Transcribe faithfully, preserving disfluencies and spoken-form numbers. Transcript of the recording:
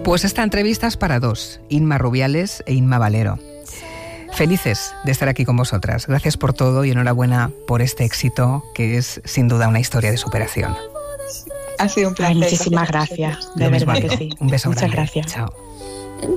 Pues esta entrevista es para dos, Inma Rubiales e Inma Valero. Felices de estar aquí con vosotras. Gracias por todo y enhorabuena por este éxito que es sin duda una historia de superación. Ha sido un placer. Muchísimas gracias, de verdad que sí. Un beso Muchas grande. gracias. Chao.